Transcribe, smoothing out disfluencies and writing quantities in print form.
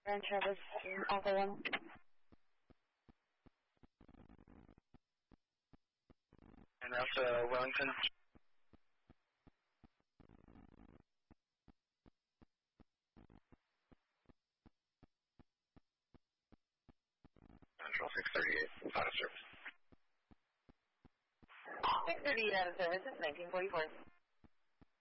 Grand Traverse, Alpha 1. And that's Wellington. Central 638, out of service. 638 out of service, it's 1944.